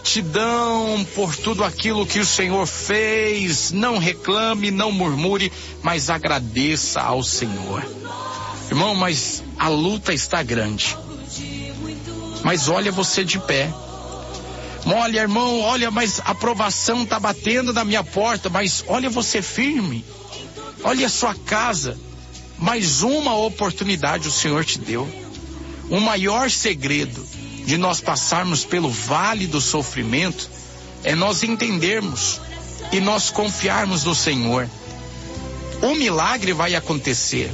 gratidão por tudo aquilo que o Senhor fez. Não reclame, não murmure, mas agradeça ao Senhor. Irmão, mas a luta está grande. Mas olha você de pé. Olha, irmão, olha, mas a provação está batendo na minha porta, mas olha você firme. Olha a sua casa. Mais uma oportunidade o Senhor te deu. O maior segredo de nós passarmos pelo vale do sofrimento é nós entendermos e nós confiarmos no Senhor. O milagre vai acontecer.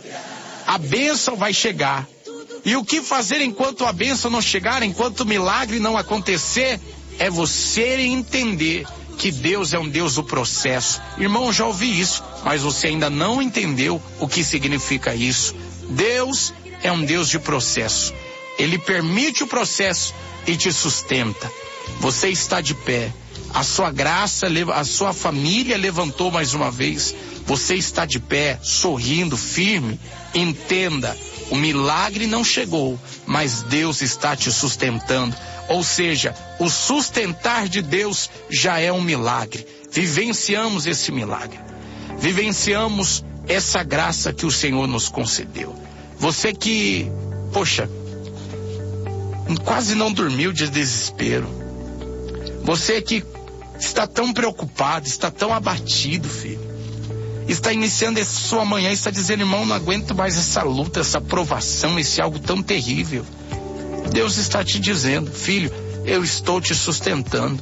A bênção vai chegar. E o que fazer enquanto a bênção não chegar, enquanto o milagre não acontecer, é você entender que Deus é um Deus do processo. Irmão, já ouvi isso, mas você ainda não entendeu o que significa isso. Deus é um Deus de processo. Ele permite o processo e te sustenta. Você está de pé. A sua graça, a sua família levantou mais uma vez. Você está de pé, sorrindo, firme. Entenda, o milagre não chegou, mas Deus está te sustentando. Ou seja, o sustentar de Deus já é um milagre. Vivenciamos esse milagre. Vivenciamos essa graça que o Senhor nos concedeu. Você que, poxa, quase não dormiu de desespero. Você que está tão preocupado, está tão abatido, filho. Está iniciando essa sua manhã e está dizendo, irmão, não aguento mais essa luta, essa provação, esse algo tão terrível. Deus está te dizendo, filho, eu estou te sustentando.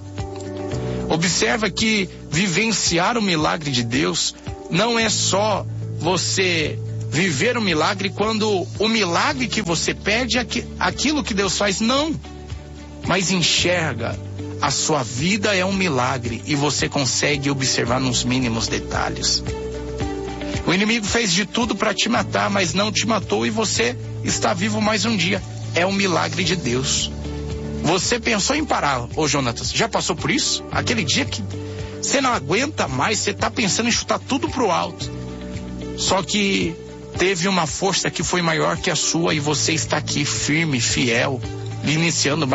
Observa que vivenciar o milagre de Deus não é só você viver o milagre quando o milagre que você pede é aquilo que Deus faz, não. Mas enxerga, a sua vida é um milagre e você consegue observar nos mínimos detalhes. O inimigo fez de tudo para te matar, mas não te matou e você está vivo mais um dia. É um milagre de Deus. Você pensou em parar, ô Jonatas? Já passou por isso? Aquele dia que você não aguenta mais, você está pensando em chutar tudo pro alto. Só que teve uma força que foi maior que a sua e você está aqui firme, fiel, iniciando